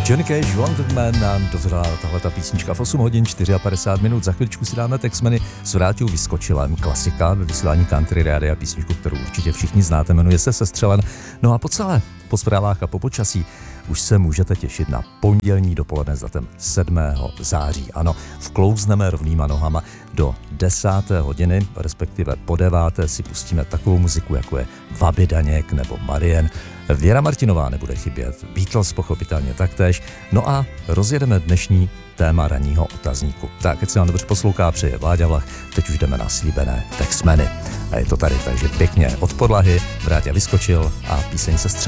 Johnny Cash, Wanted Man nám dozrala tahleta písnička v 8 hodin 54 minut. Za chvíličku si dáme Texmeny s Vráťou Vyskočilem, klasika ve vysílání country rádia, písničku, kterou určitě všichni znáte, jmenuje se Sestřelen. No a po zprávách a po počasí už se můžete těšit na pondělní dopoledne s datem 7. září. Ano, vklouzneme rovnýma nohama do 10. hodiny, respektive po 9. si pustíme takovou muziku, jako je Vaby Daněk nebo Marien. Věra Martinová nebude chybět, Beatles pochopitelně taktéž. No a rozjedeme dnešní téma ranního otazníku. Tak, ať se vám dobře poslouchá, přeje Vláďa Vlach, teď už jdeme na slíbené Texmeny. A je to tady, takže pěkně od podlahy, Vráťa Vyskočil a píseň Sestřelen.